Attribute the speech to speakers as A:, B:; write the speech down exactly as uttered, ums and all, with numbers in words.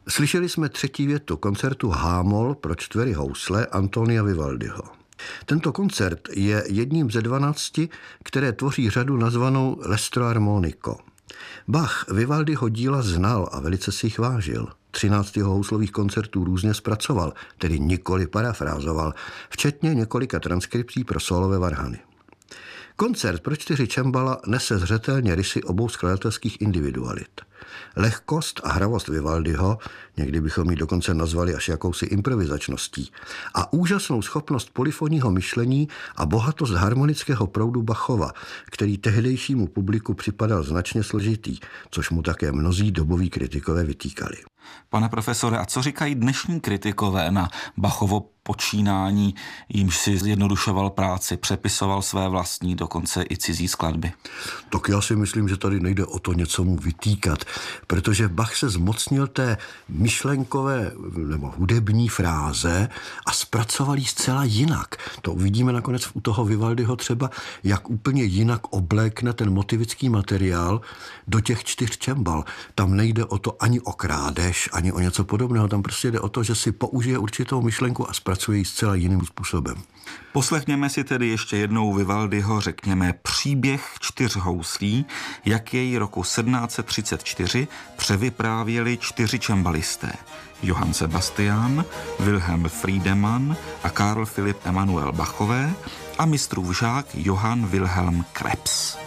A: Slyšeli jsme třetí větu koncertu H-moll pro čtyři housle Antonia Vivaldiho. Tento koncert je jedním ze dvanácti, které tvoří řadu nazvanou L'Estro Armonico. Bach Vivaldiho díla znal a velice si jich vážil. Třináct jeho houslových koncertů různě zpracoval, tedy nikoli parafrázoval, včetně několika transkripcí pro sólové varhany. Koncert pro čtyři čembala nese zřetelně rysy obou skladatelských individualit. Lehkost a hravost Vivaldiho, někdy bychom ji dokonce nazvali až jakousi improvizačností, a úžasnou schopnost polyfonního myšlení a bohatost harmonického proudu Bachova, který tehdejšímu publiku připadal značně složitý, což mu také mnozí doboví kritikové vytýkali.
B: Pane profesore, a co říkají dnešní kritikové na Bachovo počínání, jímž si zjednodušoval práci, přepisoval své vlastní, dokonce i cizí skladby?
A: Tak já si myslím, že tady nejde o to něco mu vytýkat, protože Bach se zmocnil té myšlenkové nebo hudební fráze a zpracoval ji zcela jinak. To uvidíme nakonec u toho Vivaldiho třeba, jak úplně jinak oblékne ten motivický materiál do těch čtyř čembal. Tam nejde o to ani o krádež, ani o něco podobného. Tam prostě jde o to, že si použije určitou myšlenku a zpracuje ji zcela jiným způsobem.
B: Poslechněme si tedy ještě jednou Vivaldiho, řekněme, příběh čtyř houslí, jak jej roku sedmnáct set třicet čtyři převyprávěli čtyři čembalisté. Johann Sebastian, Wilhelm Friedemann a Karl Philipp Emanuel Bachové a mistrův žák Johann Wilhelm Krebs.